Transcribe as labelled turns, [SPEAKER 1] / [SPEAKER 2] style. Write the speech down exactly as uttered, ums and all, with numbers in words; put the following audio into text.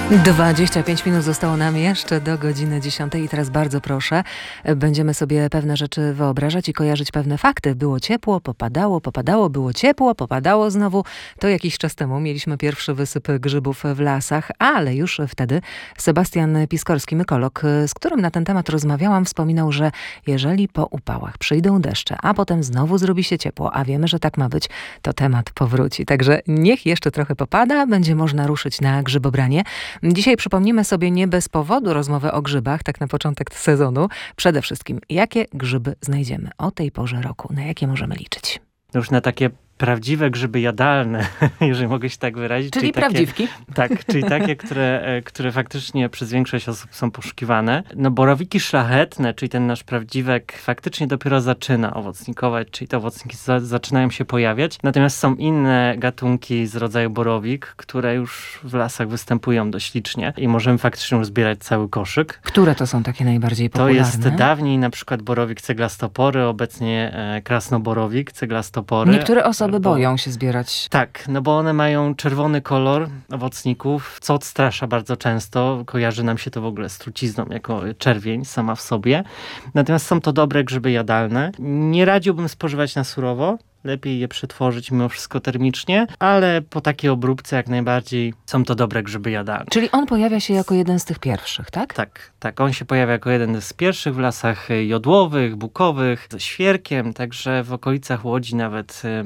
[SPEAKER 1] dwadzieścia pięć minut zostało nam jeszcze do godziny dziesiątej i teraz bardzo proszę, będziemy sobie pewne rzeczy wyobrażać i kojarzyć pewne fakty. Było ciepło, popadało, popadało, było ciepło, popadało znowu. To jakiś czas temu mieliśmy pierwszy wysyp grzybów w lasach, ale już wtedy Sebastian Piskorski, mykolog, z którym na ten temat rozmawiałam, wspominał, że jeżeli po upałach przyjdą deszcze, a potem znowu zrobi się ciepło, a wiemy, że tak ma być, to temat powróci. Także niech jeszcze trochę popada, będzie można ruszyć na grzybobranie. Dzisiaj przypomnimy sobie nie bez powodu rozmowę o grzybach, tak na początek sezonu. Przede wszystkim, jakie grzyby znajdziemy o tej porze roku? Na jakie możemy liczyć?
[SPEAKER 2] Już na takie prawdziwe grzyby jadalne, jeżeli mogę się tak wyrazić.
[SPEAKER 1] Czyli, czyli
[SPEAKER 2] takie,
[SPEAKER 1] prawdziwki?
[SPEAKER 2] Tak, czyli takie, które, które faktycznie przez większość osób są poszukiwane. No borowiki szlachetne, czyli ten nasz prawdziwek faktycznie dopiero zaczyna owocnikować, czyli te owocniki za, zaczynają się pojawiać. Natomiast są inne gatunki z rodzaju borowik, które już w lasach występują dość licznie i możemy faktycznie już zbierać cały koszyk.
[SPEAKER 1] Które to są takie najbardziej popularne?
[SPEAKER 2] To jest dawniej na przykład borowik ceglastopory, obecnie e, krasnoborowik ceglastopory.
[SPEAKER 1] Niektóre osoby
[SPEAKER 2] Bo,
[SPEAKER 1] boją się zbierać.
[SPEAKER 2] Tak, no bo one mają czerwony kolor owocników, co odstrasza bardzo często. Kojarzy nam się to w ogóle z trucizną, jako czerwień sama w sobie. Natomiast są to dobre grzyby jadalne. Nie radziłbym spożywać na surowo. Lepiej je przetworzyć mimo wszystko termicznie, ale po takiej obróbce jak najbardziej są to dobre grzyby jadalne.
[SPEAKER 1] Czyli on pojawia się jako jeden z tych pierwszych, tak?
[SPEAKER 2] Tak, tak. On się pojawia jako jeden z pierwszych w lasach jodłowych, bukowych, ze świerkiem, także w okolicach Łodzi nawet